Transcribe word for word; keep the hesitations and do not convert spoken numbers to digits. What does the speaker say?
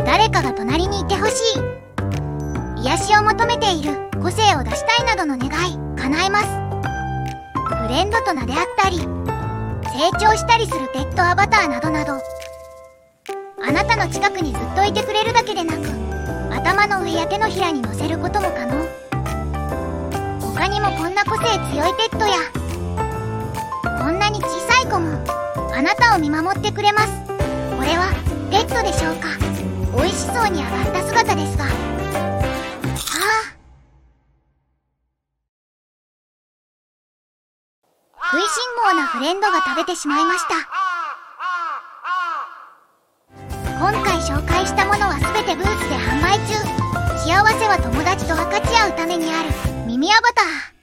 誰かが隣にいてほしい、癒しを求めている、個性を出したいなどの願い叶えます。フレンドと名であったり、成長したりするペットアバターなどなど、あなたの近くにずっといてくれるだけでなく、頭の上や手のひらに乗せることも可能。他にもこんな個性強いペットや、こんなに小さい子もあなたを見守ってくれます。これはペットでしょうか。美味しそうに上がった姿ですが、ああ、食いしん坊なフレンドが食べてしまいました。今回紹介したものはすべてブースで販売中。幸せは友達と分かち合うためにある。耳アバター。